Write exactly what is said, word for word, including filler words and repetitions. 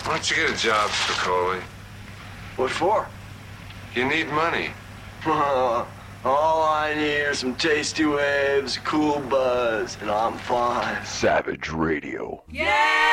Why don't you get a job, Spicoli? What for? You need money. All I need are some tasty waves, cool buzz, and I'm fine. Savage Radio. Yeah!